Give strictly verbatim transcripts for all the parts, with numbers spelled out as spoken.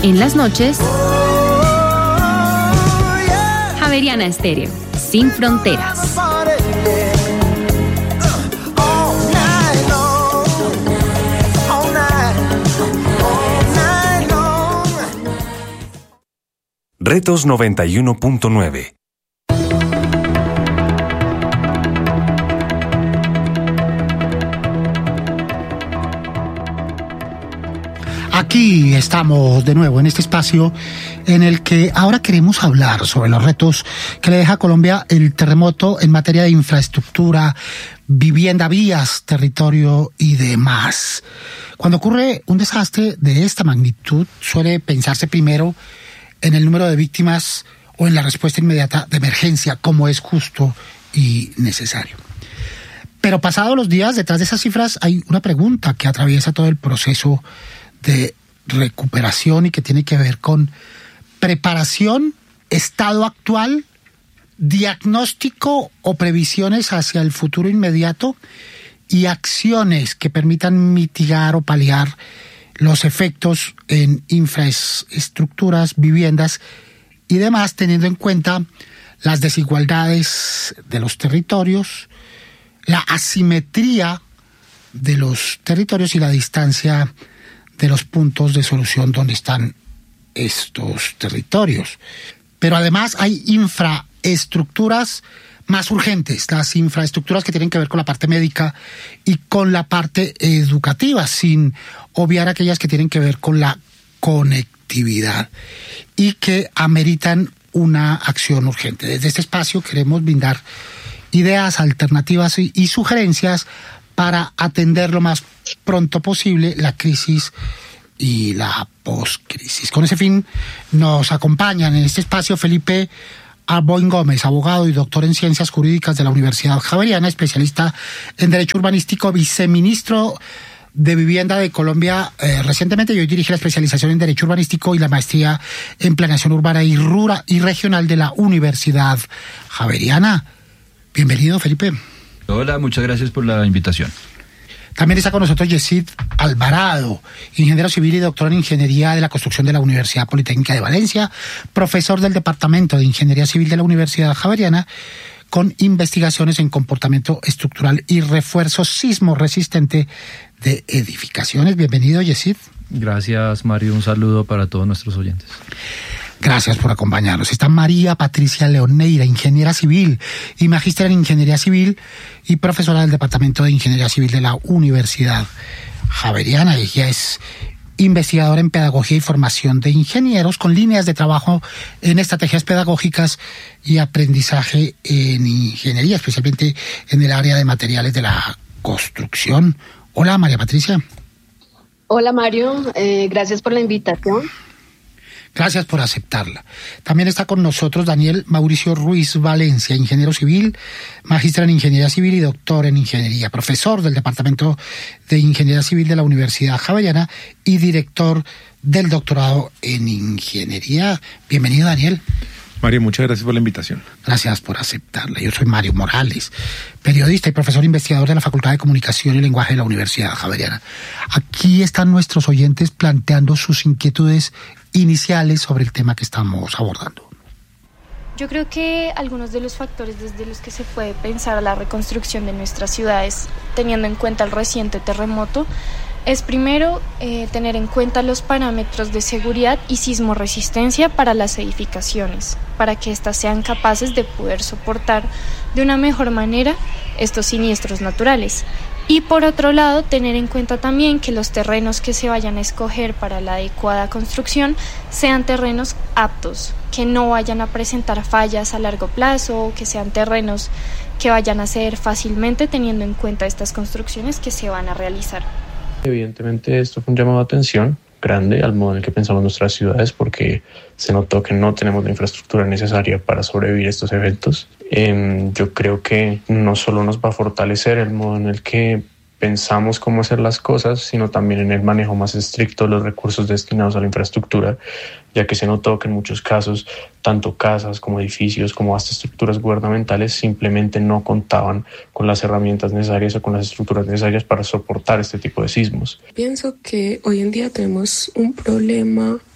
En las noches, Javeriana Estéreo, sin fronteras. Retos noventa y uno punto nueve. Aquí estamos de nuevo en este espacio en el que ahora queremos hablar sobre los retos que le deja a Colombia el terremoto en materia de infraestructura, vivienda, vías, territorio y demás. Cuando ocurre un desastre de esta magnitud, suele pensarse primero en el número de víctimas o en la respuesta inmediata de emergencia, como es justo y necesario. Pero pasados los días, detrás de esas cifras hay una pregunta que atraviesa todo el proceso de recuperación y que tiene que ver con preparación, estado actual, diagnóstico o previsiones hacia el futuro inmediato y acciones que permitan mitigar o paliar los efectos en infraestructuras, viviendas y demás, teniendo en cuenta las desigualdades de los territorios, la asimetría de los territorios y la distancia de los puntos de solución donde están estos territorios. Pero además hay infraestructuras más urgentes, las infraestructuras que tienen que ver con la parte médica y con la parte educativa, sin obviar aquellas que tienen que ver con la conectividad y que ameritan una acción urgente. Desde este espacio queremos brindar ideas, alternativas y, y sugerencias para atender lo más pronto posible la crisis y la poscrisis. Con ese fin nos acompañan en este espacio Felipe Arboin Gómez, abogado y doctor en Ciencias Jurídicas de la Universidad Javeriana, especialista en Derecho Urbanístico, viceministro de Vivienda de Colombia eh, recientemente, y hoy dirige la especialización en Derecho Urbanístico y la maestría en Planeación Urbana y, Rural y Regional de la Universidad Javeriana. Bienvenido, Felipe. Hola, muchas gracias por la invitación. También está con nosotros Yesid Alvarado, ingeniero civil y doctor en Ingeniería de la Construcción de la Universidad Politécnica de Valencia, profesor del Departamento de Ingeniería Civil de la Universidad Javeriana, con investigaciones en comportamiento estructural y refuerzo sismo resistente de edificaciones. Bienvenido, Yesid. Gracias, Mario. Un saludo para todos nuestros oyentes. Gracias por acompañarnos. Está María Patricia Leoneira, ingeniera civil y magíster en Ingeniería Civil y profesora del Departamento de Ingeniería Civil de la Universidad Javeriana. Ella es investigadora en Pedagogía y Formación de Ingenieros con líneas de trabajo en estrategias pedagógicas y aprendizaje en ingeniería, especialmente en el área de materiales de la construcción. Hola, María Patricia. Hola, Mario. Eh, gracias por la invitación. Gracias por aceptarla. También está con nosotros Daniel Mauricio Ruiz Valencia, ingeniero civil, magíster en Ingeniería Civil y doctor en Ingeniería, profesor del Departamento de Ingeniería Civil de la Universidad Javeriana y director del doctorado en Ingeniería. Bienvenido, Daniel. Mario, muchas gracias por la invitación. Gracias por aceptarla. Yo soy Mario Morales, periodista y profesor investigador de la Facultad de Comunicación y Lenguaje de la Universidad Javeriana. Aquí están nuestros oyentes planteando sus inquietudes iniciales sobre el tema que estamos abordando. Yo creo que algunos de los factores desde los que se puede pensar la reconstrucción de nuestras ciudades, teniendo en cuenta el reciente terremoto, es primero eh, tener en cuenta los parámetros de seguridad y sismoresistencia para las edificaciones, para que éstas sean capaces de poder soportar de una mejor manera estos siniestros naturales. Y por otro lado, tener en cuenta también que los terrenos que se vayan a escoger para la adecuada construcción sean terrenos aptos, que no vayan a presentar fallas a largo plazo, que sean terrenos que vayan a ser fácilmente teniendo en cuenta estas construcciones que se van a realizar. Evidentemente esto fue un llamado de atención grande al modo en el que pensamos nuestras ciudades, porque se notó que no tenemos la infraestructura necesaria para sobrevivir a estos eventos. Eh, yo creo que no solo nos va a fortalecer el modo en el que pensamos cómo hacer las cosas, sino también en el manejo más estricto de los recursos destinados a la infraestructura, ya que se notó que en muchos casos, tanto casas como edificios, como hasta estructuras gubernamentales, simplemente no contaban con las herramientas necesarias o con las estructuras necesarias para soportar este tipo de sismos. Pienso que hoy en día tenemos un problema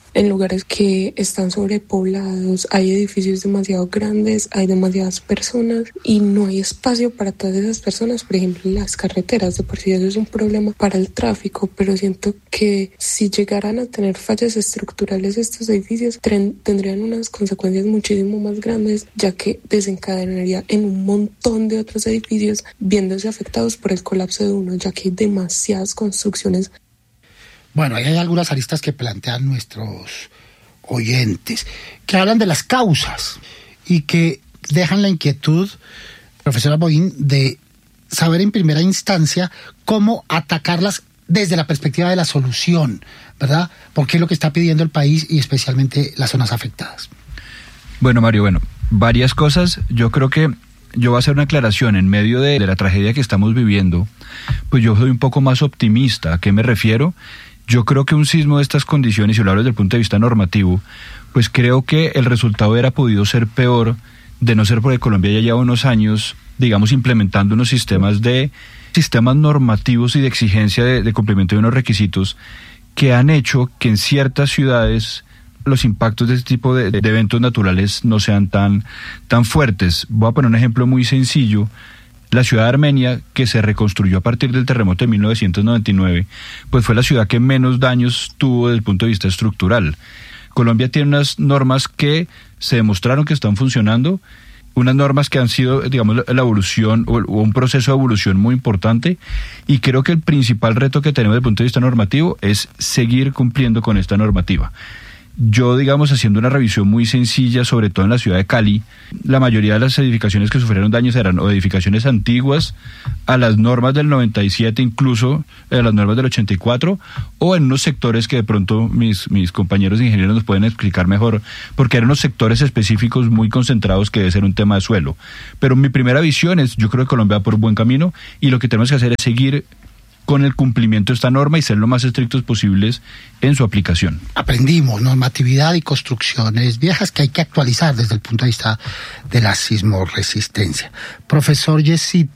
en lugares que están sobrepoblados, hay edificios demasiado grandes, hay demasiadas personas y no hay espacio para todas esas personas. Por ejemplo, en las carreteras, de por sí eso es un problema para el tráfico, pero siento que si llegaran a tener fallas estructurales estos edificios, tren- tendrían unas consecuencias muchísimo más grandes, ya que desencadenaría en un montón de otros edificios viéndose afectados por el colapso de uno, ya que hay demasiadas construcciones. Bueno, ahí hay algunas aristas que plantean nuestros oyentes, que hablan de las causas y que dejan la inquietud, profesora Boín, de saber en primera instancia cómo atacarlas desde la perspectiva de la solución, ¿verdad? Porque es lo que está pidiendo el país y especialmente las zonas afectadas. Bueno, Mario, bueno, varias cosas. Yo creo que yo voy a hacer una aclaración en medio de, de la tragedia que estamos viviendo. Pues yo soy un poco más optimista. ¿A qué me refiero? Yo creo que un sismo de estas condiciones, y lo hablo desde el punto de vista normativo, pues creo que el resultado hubiera podido ser peor de no ser porque Colombia ya lleva unos años, digamos, implementando unos sistemas de sistemas normativos y de exigencia de, de cumplimiento de unos requisitos que han hecho que en ciertas ciudades los impactos de este tipo de, de eventos naturales no sean tan, tan fuertes. Voy a poner un ejemplo muy sencillo. La ciudad de Armenia, que se reconstruyó a partir del terremoto de mil novecientos noventa y nueve, pues fue la ciudad que menos daños tuvo desde el punto de vista estructural. Colombia tiene unas normas que se demostraron que están funcionando, unas normas que han sido, digamos, la evolución o un proceso de evolución muy importante, y creo que el principal reto que tenemos desde el punto de vista normativo es seguir cumpliendo con esta normativa. Yo, digamos, haciendo una revisión muy sencilla, sobre todo en la ciudad de Cali, la mayoría de las edificaciones que sufrieron daños eran o edificaciones antiguas a las normas del noventa y siete, incluso a las normas del ochenta y cuatro, o en unos sectores que de pronto mis, mis compañeros ingenieros nos pueden explicar mejor, porque eran unos sectores específicos muy concentrados que debe ser un tema de suelo. Pero mi primera visión es, yo creo que Colombia va por buen camino, y lo que tenemos que hacer es seguir con el cumplimiento de esta norma y ser lo más estrictos posibles en su aplicación. Aprendimos normatividad y construcciones viejas que hay que actualizar desde el punto de vista de la sismoresistencia. Profesor Yesid,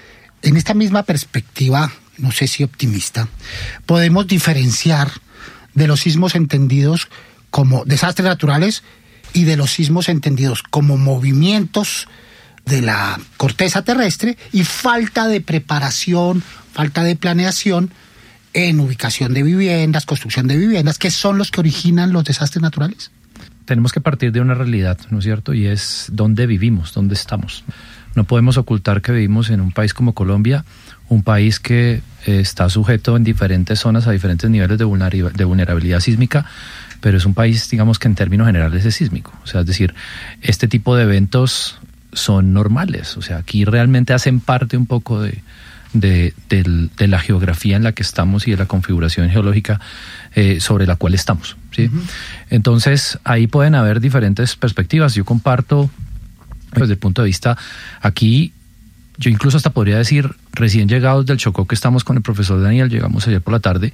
en esta misma perspectiva, no sé si optimista, podemos diferenciar de los sismos entendidos como desastres naturales y de los sismos entendidos como movimientos de la corteza terrestre y falta de preparación, falta de planeación en ubicación de viviendas, construcción de viviendas, que son los que originan los desastres naturales. Tenemos que partir de una realidad, ¿no es cierto? Y es dónde vivimos, dónde estamos. No podemos ocultar que vivimos en un país como Colombia, un país que eh, está sujeto en diferentes zonas a diferentes niveles de vulnerabilidad, de vulnerabilidad sísmica, pero es un país, digamos, que en términos generales es sísmico. O sea, es decir, este tipo de eventos son normales. O sea, aquí realmente hacen parte un poco de De, de, de la geografía en la que estamos y de la configuración geológica eh, sobre la cual estamos, ¿sí? Uh-huh. Entonces, ahí pueden haber diferentes perspectivas. Yo comparto, desde el punto de vista, aquí, yo incluso hasta podría decir, recién llegados del Chocó, que estamos con el profesor Daniel, llegamos ayer por la tarde,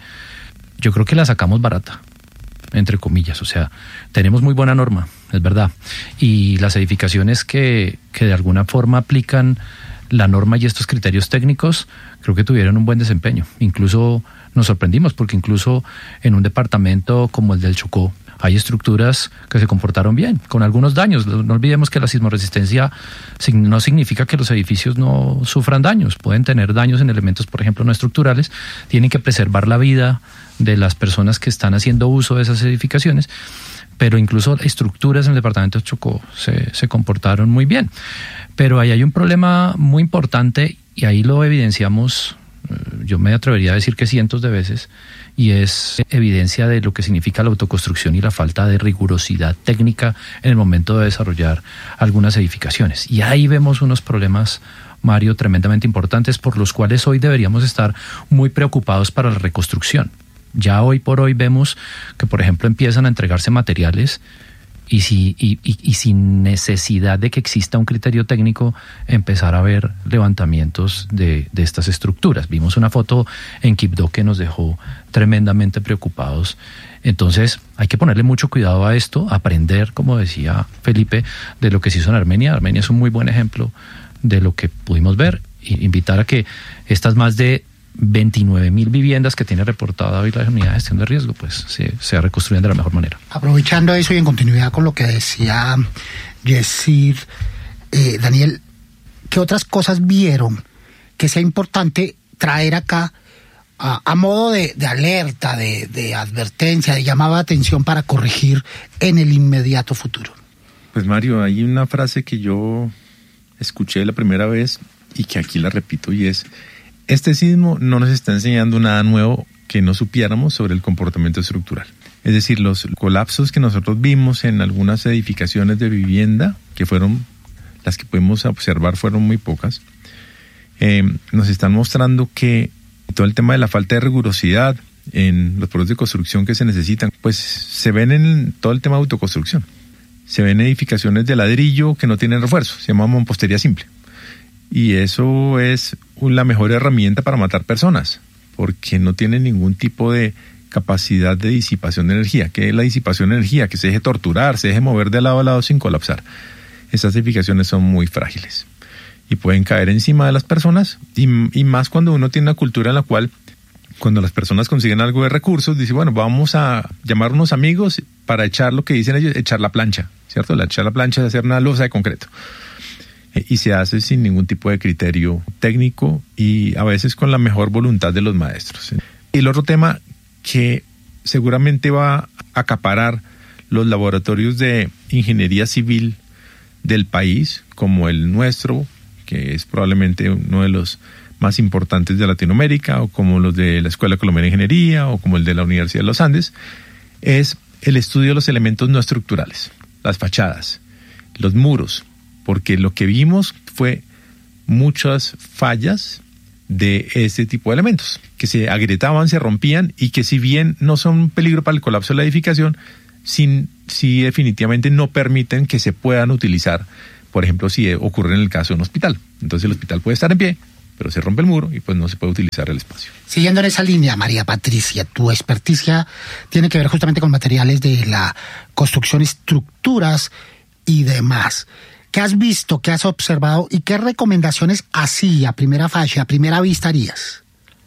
yo creo que la sacamos barata, entre comillas. O sea, tenemos muy buena norma, es verdad, y las edificaciones que, que de alguna forma aplican la norma y estos criterios técnicos, creo que tuvieron un buen desempeño. Incluso nos sorprendimos porque incluso en un departamento como el del Chocó hay estructuras que se comportaron bien, con algunos daños. No olvidemos que la sismoresistencia no significa que los edificios no sufran daños. Pueden tener daños en elementos, por ejemplo, no estructurales. Tienen que preservar la vida de las personas que están haciendo uso de esas edificaciones, pero incluso estructuras en el departamento de Chocó se, se comportaron muy bien. Pero ahí hay un problema muy importante y ahí lo evidenciamos, yo me atrevería a decir que cientos de veces, y es evidencia de lo que significa la autoconstrucción y la falta de rigurosidad técnica en el momento de desarrollar algunas edificaciones. Y ahí vemos unos problemas, Mario, tremendamente importantes, por los cuales hoy deberíamos estar muy preocupados para la reconstrucción. Ya hoy por hoy vemos que, por ejemplo, empiezan a entregarse materiales y, si, y, y, y sin necesidad de que exista un criterio técnico, empezar a ver levantamientos de, de estas estructuras. Vimos una foto en Quibdó que nos dejó tremendamente preocupados. Entonces hay que ponerle mucho cuidado a esto, aprender, como decía Felipe, de lo que se hizo en Armenia. Armenia es un muy buen ejemplo de lo que pudimos ver, e invitar a que estas más de veintinueve mil viviendas que tiene reportada hoy la unidad de gestión de riesgo, pues se, se reconstruyen de la mejor manera. Aprovechando eso y en continuidad con lo que decía Yesir, eh, Daniel, ¿qué otras cosas vieron que sea importante traer acá a, a modo de, de alerta, de, de advertencia, de llamado de atención para corregir en el inmediato futuro? Pues Mario, hay una frase que yo escuché la primera vez y que aquí la repito, y es: este sismo no nos está enseñando nada nuevo que no supiéramos sobre el comportamiento estructural. Es decir, los colapsos que nosotros vimos en algunas edificaciones de vivienda, que fueron las que pudimos observar, fueron muy pocas, eh, nos están mostrando que todo el tema de la falta de rigurosidad en los procesos de construcción que se necesitan, pues se ven en todo el tema de autoconstrucción. Se ven edificaciones de ladrillo que no tienen refuerzo, se llama mampostería simple. Y eso es la mejor herramienta para matar personas, porque no tiene ningún tipo de capacidad de disipación de energía. ¿Qué es la disipación de energía? Que se deje torturar, se deje mover de lado a lado sin colapsar. Estas edificaciones son muy frágiles y pueden caer encima de las personas, y, y más cuando uno tiene una cultura en la cual, cuando las personas consiguen algo de recursos, dice, bueno, vamos a llamar unos amigos para echar lo que dicen ellos, echar la plancha, ¿cierto? La echar la plancha es hacer una losa de concreto. Y se hace sin ningún tipo de criterio técnico y a veces con la mejor voluntad de los maestros. Y el otro tema que seguramente va a acaparar los laboratorios de ingeniería civil del país, como el nuestro, que es probablemente uno de los más importantes de Latinoamérica, o como los de la Escuela Colombiana de Ingeniería, o como el de la Universidad de los Andes, es el estudio de los elementos no estructurales, las fachadas, los muros, porque lo que vimos fue muchas fallas de este tipo de elementos, que se agrietaban, se rompían, y que si bien no son un peligro para el colapso de la edificación, sí, sí definitivamente no permiten que se puedan utilizar, por ejemplo, si ocurre en el caso de un hospital. Entonces el hospital puede estar en pie, pero se rompe el muro y pues no se puede utilizar el espacio. Siguiendo en esa línea, María Patricia, tu experticia tiene que ver justamente con materiales de la construcción, estructuras y demás. ¿Qué has visto, qué has observado y qué recomendaciones así, a primera fase, a primera vista harías?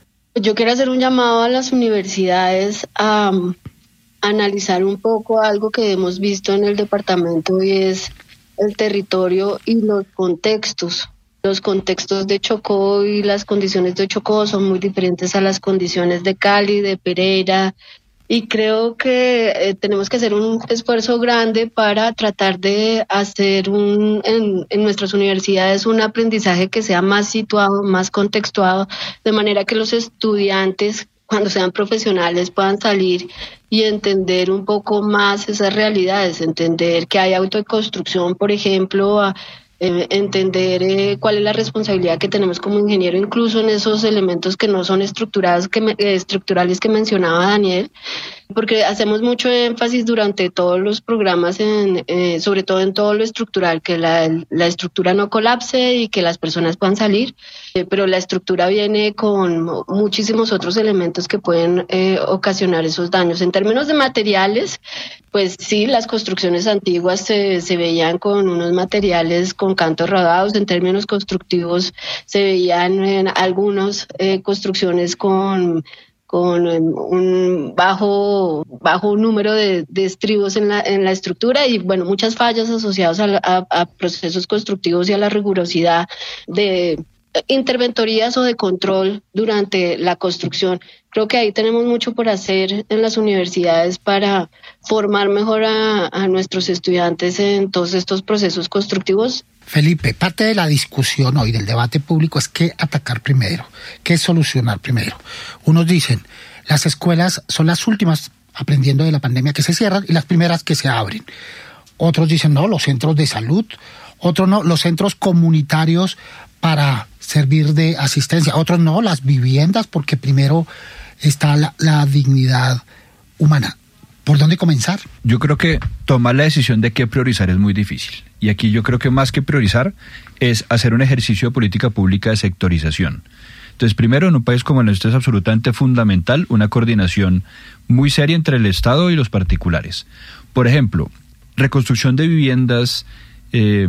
Yo quiero hacer un llamado a las universidades a um, analizar un poco algo que hemos visto en el departamento, y es el territorio y los contextos. Los contextos de Chocó y las condiciones de Chocó son muy diferentes a las condiciones de Cali, de Pereira, y creo que eh, tenemos que hacer un esfuerzo grande para tratar de hacer un en, en nuestras universidades un aprendizaje que sea más situado, más contextuado, de manera que los estudiantes, cuando sean profesionales, puedan salir y entender un poco más esas realidades, entender que hay autoconstrucción, por ejemplo, a, eh, entender eh, cuál es la responsabilidad que tenemos como ingeniero, incluso en esos elementos que no son estructurados, que me, eh, estructurales que mencionaba Daniel, porque hacemos mucho énfasis durante todos los programas, en, eh, sobre todo en todo lo estructural, que la, la estructura no colapse y que las personas puedan salir, eh, pero la estructura viene con muchísimos otros elementos que pueden eh, ocasionar esos daños. En términos de materiales, pues sí, las construcciones antiguas se, se veían con unos materiales con cantos rodados. En términos constructivos se veían en algunas eh, construcciones con con un bajo bajo número de, de estribos en la en la estructura, y bueno, muchas fallas asociadas a, a, a procesos constructivos y a la rigurosidad de interventorías o de control durante la construcción. Creo que ahí tenemos mucho por hacer en las universidades para formar mejor a, a nuestros estudiantes en todos estos procesos constructivos. Felipe, parte de la discusión hoy del debate público es qué atacar primero, qué solucionar primero. Unos dicen, las escuelas son las últimas aprendiendo de la pandemia que se cierran y las primeras que se abren. Otros dicen, no, los centros de salud. Otros no, los centros comunitarios para servir de asistencia. Otros no, las viviendas, porque primero está la, la dignidad humana. ¿Por dónde comenzar? Yo creo que tomar la decisión de qué priorizar es muy difícil. Y aquí yo creo que más que priorizar es hacer un ejercicio de política pública de sectorización. Entonces, primero, en un país como el nuestro es absolutamente fundamental una coordinación muy seria entre el Estado y los particulares. Por ejemplo, reconstrucción de viviendas, eh,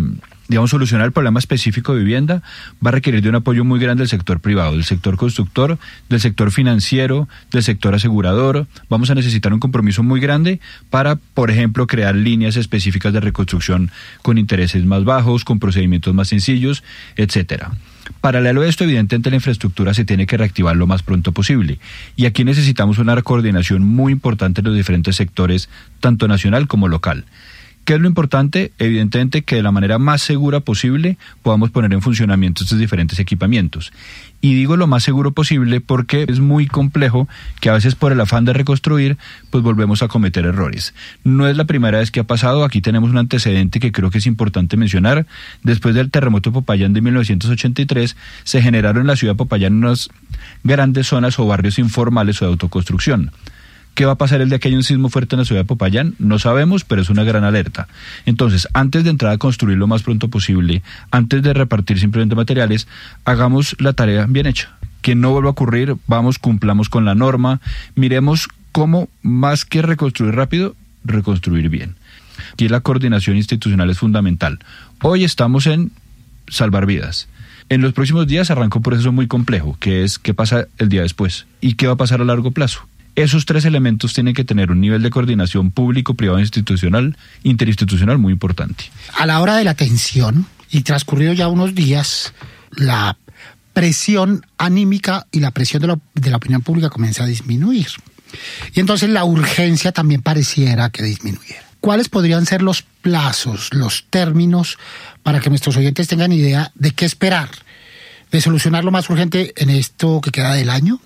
digamos, solucionar el problema específico de vivienda va a requerir de un apoyo muy grande del sector privado, del sector constructor, del sector financiero, del sector asegurador. Vamos a necesitar un compromiso muy grande para, por ejemplo, crear líneas específicas de reconstrucción con intereses más bajos, con procedimientos más sencillos, etcétera. Paralelo a esto, evidentemente la infraestructura se tiene que reactivar lo más pronto posible. Y aquí necesitamos una coordinación muy importante en los diferentes sectores, tanto nacional como local. ¿Qué es lo importante? Evidentemente que de la manera más segura posible podamos poner en funcionamiento estos diferentes equipamientos. Y digo lo más seguro posible porque es muy complejo que a veces por el afán de reconstruir, pues volvemos a cometer errores. No es la primera vez que ha pasado, aquí tenemos un antecedente que creo que es importante mencionar. Después del terremoto de Popayán de mil novecientos ochenta y tres, se generaron en la ciudad de Popayán unas grandes zonas o barrios informales o de autoconstrucción. ¿Qué va a pasar el día que haya un sismo fuerte en la ciudad de Popayán? No sabemos, pero es una gran alerta. Entonces, antes de entrar a construir lo más pronto posible, antes de repartir simplemente materiales, hagamos la tarea bien hecha. Que no vuelva a ocurrir, vamos, cumplamos con la norma, miremos cómo, más que reconstruir rápido, reconstruir bien. Aquí la coordinación institucional es fundamental. Hoy estamos en salvar vidas. En los próximos días arranca un proceso muy complejo, que es qué pasa el día después y qué va a pasar a largo plazo. Esos tres elementos tienen que tener un nivel de coordinación público, privado, institucional, interinstitucional muy importante. A la hora de la atención, y transcurrido ya unos días, la presión anímica y la presión de la, de la opinión pública comienza a disminuir. Y entonces la urgencia también pareciera que disminuyera. ¿Cuáles podrían ser los plazos, los términos, para que nuestros oyentes tengan idea de qué esperar? De solucionar lo más urgente en esto que queda del año,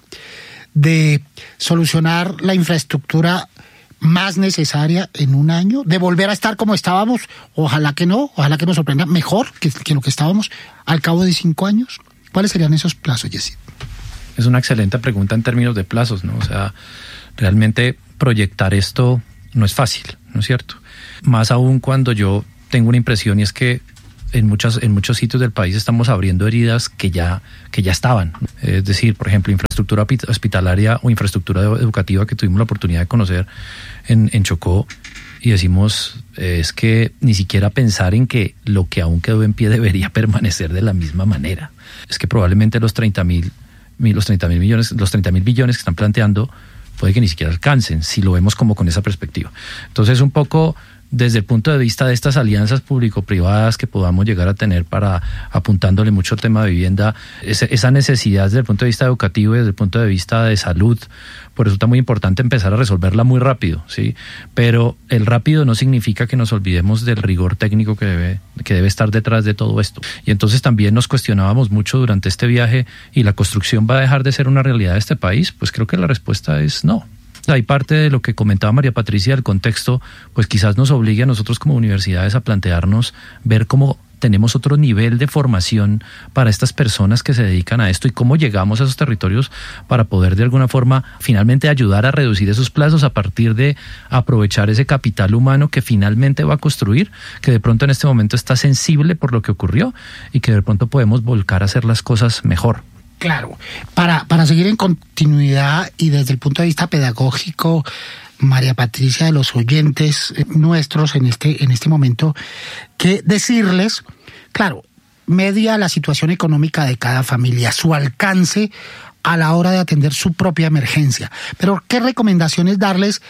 de solucionar la infraestructura más necesaria en un año, de volver a estar como estábamos, ojalá que no, ojalá que nos sorprenda mejor que, que lo que estábamos al cabo de cinco años. ¿Cuáles serían esos plazos, Yesid? Es una excelente pregunta en términos de plazos, ¿no? O sea, realmente proyectar esto no es fácil, ¿no es cierto? Más aún cuando yo tengo una impresión y es que en muchas en muchos sitios del país estamos abriendo heridas que ya que ya estaban. Es decir, por ejemplo, infraestructura hospitalaria o infraestructura educativa que tuvimos la oportunidad de conocer en, en Chocó, y decimos, eh, es que ni siquiera pensar en que lo que aún quedó en pie debería permanecer de la misma manera. Es que probablemente los treinta mil los treinta mil millones, los treinta mil billones que están planteando puede que ni siquiera alcancen, si lo vemos como con esa perspectiva. Entonces, un poco desde el punto de vista de estas alianzas público-privadas que podamos llegar a tener para apuntándole mucho al tema de vivienda, esa necesidad desde el punto de vista educativo y desde el punto de vista de salud, pues resulta muy importante empezar a resolverla muy rápido, ¿sí? Pero el rápido no significa que nos olvidemos del rigor técnico que debe, que debe estar detrás de todo esto. Y entonces también nos cuestionábamos mucho durante este viaje, ¿y la construcción va a dejar de ser una realidad de este país? Pues creo que la respuesta es no. Hay parte de lo que comentaba María Patricia, el contexto, pues quizás nos obligue a nosotros como universidades a plantearnos ver cómo tenemos otro nivel de formación para estas personas que se dedican a esto y cómo llegamos a esos territorios para poder de alguna forma finalmente ayudar a reducir esos plazos a partir de aprovechar ese capital humano que finalmente va a construir, que de pronto en este momento está sensible por lo que ocurrió y que de pronto podemos volcar a hacer las cosas mejor. Claro, para, para seguir en continuidad y desde el punto de vista pedagógico, María Patricia, de los oyentes nuestros en este, en este momento, que decirles, claro, media la situación económica de cada familia, su alcance a la hora de atender su propia emergencia. Pero, ¿qué recomendaciones darles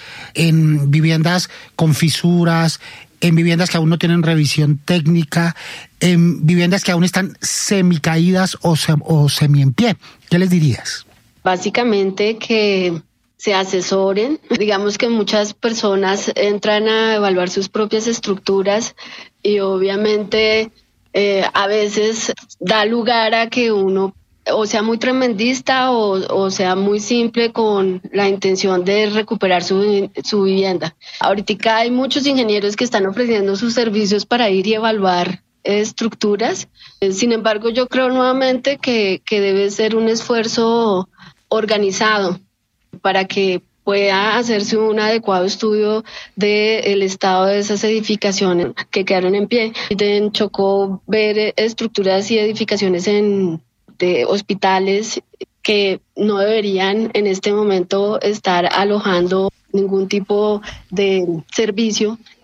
en viviendas con fisuras, en viviendas que aún no tienen revisión técnica, en viviendas que aún están semicaídas o, se, o semi en pie? ¿Qué les dirías? Básicamente que se asesoren. Digamos que muchas personas entran a evaluar sus propias estructuras y obviamente eh, a veces da lugar a que uno o sea muy tremendista o, o sea muy simple con la intención de recuperar su, su vivienda. Ahorita hay muchos ingenieros que están ofreciendo sus servicios para ir y evaluar estructuras. Sin embargo, yo creo nuevamente que, que debe ser un esfuerzo organizado para que pueda hacerse un adecuado estudio del estado de esas edificaciones que quedaron en pie. En Chocó ver estructuras y edificaciones en de hospitales que no deberían en este momento estar alojando ningún tipo de servicio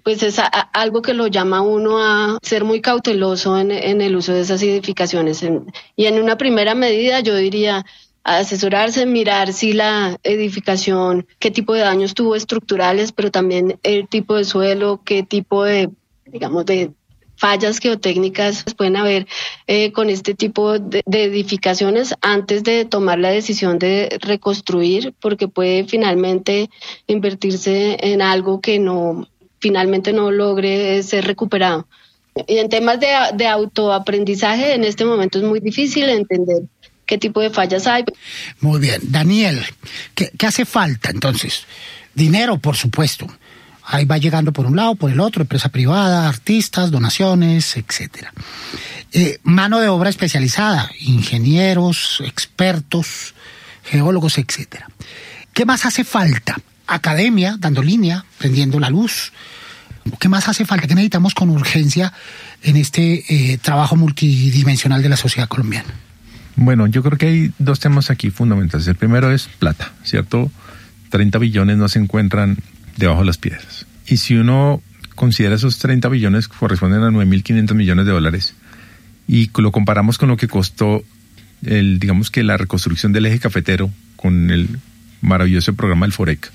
pues es a, a, algo que lo llama a uno a ser muy cauteloso en, en el uso de esas edificaciones. En, y en una primera medida yo diría asesorarse, mirar si la edificación, qué tipo de daños tuvo estructurales, pero también el tipo de suelo, qué tipo de, digamos, de fallas geotécnicas pueden haber eh, con este tipo de, de edificaciones antes de tomar la decisión de reconstruir, porque puede finalmente invertirse en algo que no finalmente no logre ser recuperado. Y en temas de, de autoaprendizaje, en este momento es muy difícil entender qué tipo de fallas hay. Muy bien. Daniel, ¿qué, qué hace falta entonces? Dinero, por supuesto. Ahí va llegando por un lado, por el otro, empresa privada, artistas, donaciones, etcétera. Eh, mano de obra especializada, ingenieros, expertos, geólogos, etcétera. ¿Qué más hace falta? Academia, dando línea, prendiendo la luz. ¿Qué más hace falta? ¿Qué necesitamos con urgencia en este eh, trabajo multidimensional de la sociedad colombiana? Bueno, yo creo que hay dos temas aquí fundamentales. El primero es plata, ¿cierto? treinta billones no se encuentran debajo de las piedras. Y si uno considera esos treinta billones corresponden a nueve mil quinientos millones de dólares y lo comparamos con lo que costó el, digamos que la reconstrucción del eje cafetero con el maravilloso programa del FOREC,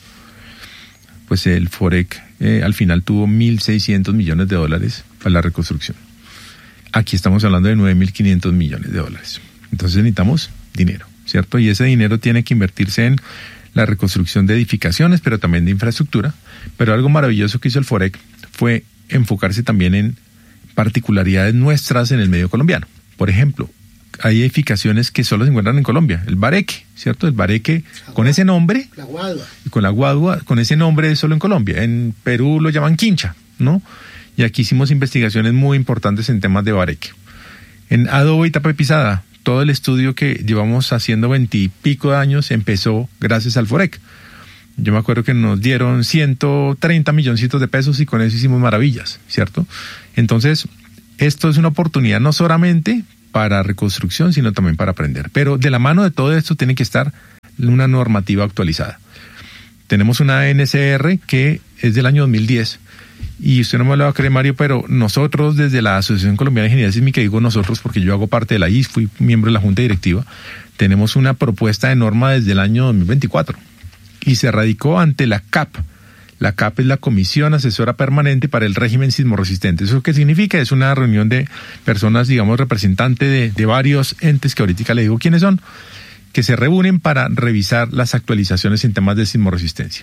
pues el FOREC eh, al final tuvo mil seiscientos millones de dólares para la reconstrucción. Aquí estamos hablando de nueve mil quinientos millones de dólares. Entonces necesitamos dinero, ¿cierto? Y ese dinero tiene que invertirse en la reconstrucción de edificaciones, pero también de infraestructura. Pero algo maravilloso que hizo el FOREC fue enfocarse también en particularidades nuestras en el medio colombiano. Por ejemplo, hay edificaciones que solo se encuentran en Colombia. El Bareque, ¿cierto? El Bareque con ese nombre, la Guadua. Con la Guadua, con ese nombre es solo en Colombia. En Perú lo llaman Quincha, ¿no? Y aquí hicimos investigaciones muy importantes en temas de Bareque. En Adobe y Tapa de Pisada, todo el estudio que llevamos haciendo veintipico de años empezó gracias al FOREC. Yo me acuerdo que nos dieron ciento treinta milloncitos de pesos y con eso hicimos maravillas, ¿cierto? Entonces, esto es una oportunidad no solamente para reconstrucción, sino también para aprender. Pero de la mano de todo esto tiene que estar una normativa actualizada. Tenemos una N C R que es del año dos mil diez. Y usted no me lo va a creer, Mario, pero nosotros desde la Asociación Colombiana de Ingeniería Sísmica, digo nosotros porque yo hago parte de la I S, fui miembro de la Junta Directiva, tenemos una propuesta de norma desde el año dos mil veinticuatro y se radicó ante la C A P. La C A P es la Comisión Asesora Permanente para el Régimen Sismorresistente. ¿Eso qué significa? Es una reunión de personas, digamos, representantes de, de varios entes, que ahorita le digo quiénes son, que se reúnen para revisar las actualizaciones en temas de sismorresistencia.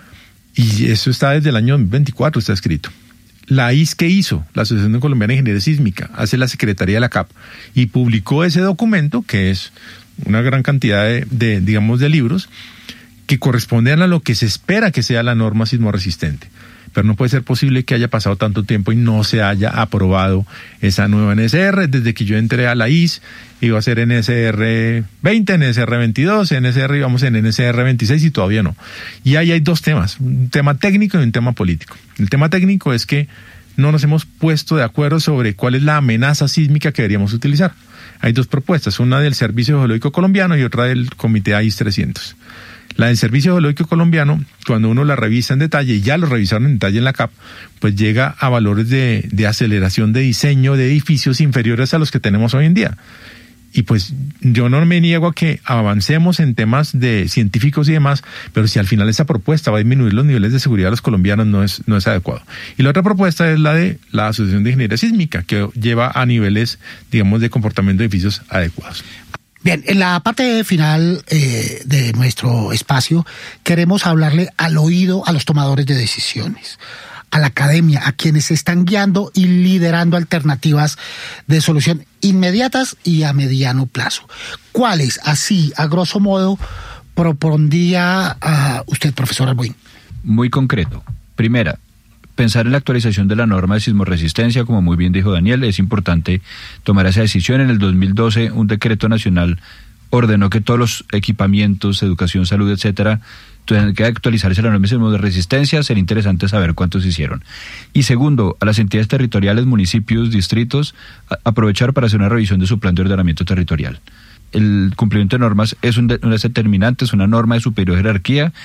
Y eso está desde el año dos mil veinticuatro, está escrito. La I S, ¿qué hizo? La Asociación Colombiana de Ingeniería Sísmica, hace la Secretaría de la C A P y publicó ese documento, que es una gran cantidad de, de digamos, de libros, que corresponden a lo que se espera que sea la norma sismorresistente. Pero no puede ser posible que haya pasado tanto tiempo y no se haya aprobado esa nueva N S R. Desde que yo entré a la I S, iba a ser N S R veinte, N S R veintidós, N S R, íbamos en N S R veintiséis y todavía no. Y ahí hay dos temas, un tema técnico y un tema político. El tema técnico es que no nos hemos puesto de acuerdo sobre cuál es la amenaza sísmica que deberíamos utilizar. Hay dos propuestas, una del Servicio Geológico Colombiano y otra del Comité A I S trescientos. La del Servicio Geológico Colombiano, cuando uno la revisa en detalle, y ya lo revisaron en detalle en la C A P, pues llega a valores de, de aceleración de diseño de edificios inferiores a los que tenemos hoy en día. Y pues yo no me niego a que avancemos en temas de científicos y demás, pero si al final esa propuesta va a disminuir los niveles de seguridad de los colombianos, no es, no es adecuado. Y la otra propuesta es la de la Asociación de Ingeniería Sísmica, que lleva a niveles, digamos, de comportamiento de edificios adecuados. Bien, en la parte final eh, de nuestro espacio queremos hablarle al oído a los tomadores de decisiones, a la academia, a quienes están guiando y liderando alternativas de solución inmediatas y a mediano plazo. ¿Cuáles, así, a grosso modo, propondría a usted, profesor Arboin? Muy concreto. Primera, pensar en la actualización de la norma de sismorresistencia, como muy bien dijo Daniel, es importante tomar esa decisión. En el dos mil doce, un decreto nacional ordenó que todos los equipamientos, educación, salud, etcétera, tienen que actualizarse la norma de sismorresistencia. Sería interesante saber cuántos hicieron. Y segundo, a las entidades territoriales, municipios, distritos, aprovechar para hacer una revisión de su plan de ordenamiento territorial. El cumplimiento de normas es un, de, un determinante, es una norma de superior jerarquía,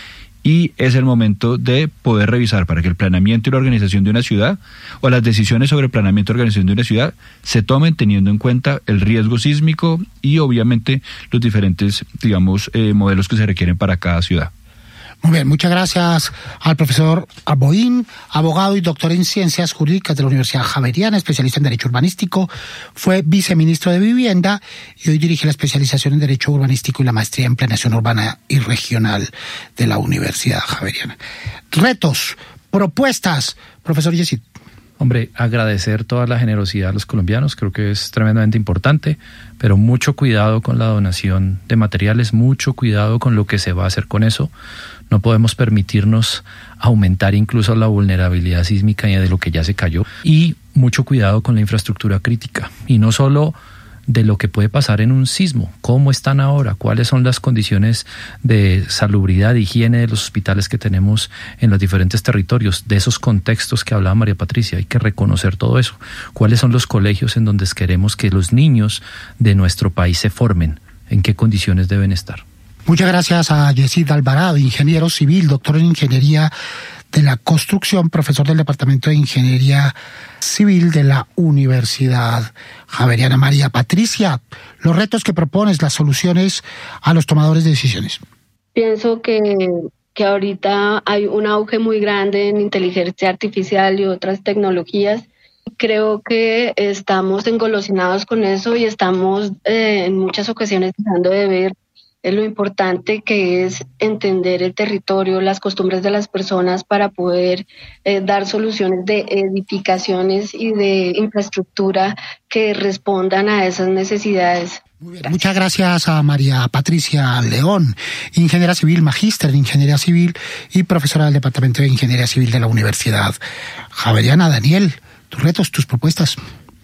y es el momento de poder revisar para que el planeamiento y la organización de una ciudad o las decisiones sobre el planeamiento y organización de una ciudad se tomen teniendo en cuenta el riesgo sísmico y obviamente los diferentes, digamos, eh, modelos que se requieren para cada ciudad. Muy bien, muchas gracias al profesor Boín, abogado y doctor en Ciencias Jurídicas de la Universidad Javeriana, especialista en Derecho Urbanístico, fue viceministro de Vivienda y hoy dirige la especialización en Derecho Urbanístico y la maestría en Planeación Urbana y Regional de la Universidad Javeriana. Retos, propuestas, profesor Yesid. Hombre, agradecer toda la generosidad a los colombianos, creo que es tremendamente importante, pero mucho cuidado con la donación de materiales, mucho cuidado con lo que se va a hacer con eso. No podemos permitirnos aumentar incluso la vulnerabilidad sísmica de lo que ya se cayó. Y mucho cuidado con la infraestructura crítica. Y no solo de lo que puede pasar en un sismo, cómo están ahora, cuáles son las condiciones de salubridad, de higiene de los hospitales que tenemos en los diferentes territorios, de esos contextos que hablaba María Patricia. Hay que reconocer todo eso. Cuáles son los colegios en donde queremos que los niños de nuestro país se formen, en qué condiciones deben estar. Muchas gracias a Yesid Alvarado, ingeniero civil, doctor en Ingeniería de la Construcción, profesor del Departamento de Ingeniería Civil de la Universidad Javeriana. María Patricia, los retos que propones, las soluciones a los tomadores de decisiones. Pienso que, que ahorita hay un auge muy grande en inteligencia artificial y otras tecnologías. Creo que estamos engolosinados con eso y estamos eh, en muchas ocasiones dejando de ver es lo importante que es entender el territorio, las costumbres de las personas para poder eh, dar soluciones de edificaciones y de infraestructura que respondan a esas necesidades. Muy bien, muchas gracias a María Patricia León, ingeniera civil, magíster en Ingeniería Civil y profesora del Departamento de Ingeniería Civil de la Universidad Javeriana. Daniel, tus retos, tus propuestas.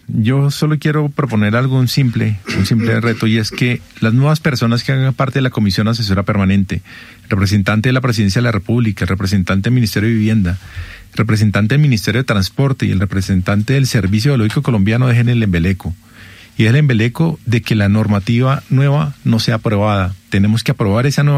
Yo solo quiero proponer algo un simple, un simple reto, y es que las nuevas personas que hagan parte de la Comisión Asesora Permanente, el representante de la Presidencia de la República, el representante del Ministerio de Vivienda, el representante del Ministerio de Transporte y el representante del Servicio Geológico Colombiano dejen el embeleco. Y es el embeleco de que la normativa nueva no sea aprobada. Tenemos que aprobar esa nueva